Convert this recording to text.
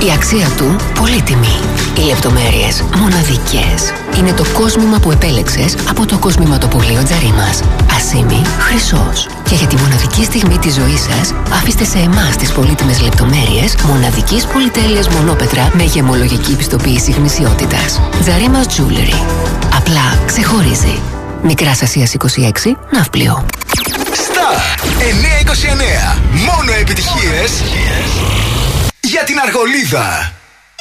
Η αξία του πολύτιμη. Οι λεπτομέρειες μοναδικές. Είναι το κόσμημα που επέλεξες από το κοσμηματοπωλείο Τζαρίμας. Ασίμι Χρυσός. Και για τη μοναδική στιγμή της ζωής σας, αφήστε σε εμάς τις πολύτιμες λεπτομέρειες μοναδικής πολυτέλειας μονόπετρα με γεμολογική πιστοποίηση γνησιότητας. Τζαρίμας Jewelry. Απλά ξεχωρίζει. Μικράς Ασίας 26, Ναύπλιο. Στα 929. Μόνο επιτυχίες για την Αργολίδα.